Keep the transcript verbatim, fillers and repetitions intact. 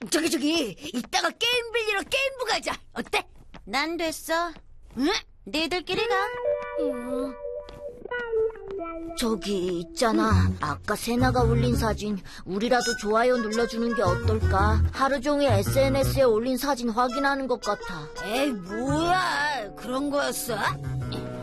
저기 저기 이따가 게임 빌리러 게임부 가자. 어때? 난 됐어. 응? 니들끼리 가. 음. 저기 있잖아. 아까 세나가 올린 사진 우리라도 좋아요 눌러주는 게 어떨까? 하루 종일 에스엔에스에 올린 사진 확인하는 것 같아. 에이 뭐야, 그런 거였어?